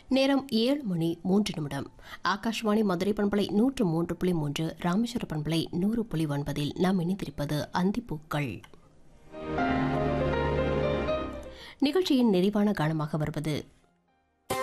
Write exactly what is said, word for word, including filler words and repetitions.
நேரம் ஏழு மணி மூன்று நிமிடம். ஆகாஷ்வாணி மதுரை பண்பலை நூற்று மூன்று புள்ளி மூன்று, ராமேஸ்வர பண்பலை நூறு புள்ளி ஒன்பதில் நாம் இணைந்திருப்பது அந்திப்பூக்கள். நிகழ்ச்சியின் நிறைவான கானமாக வருவது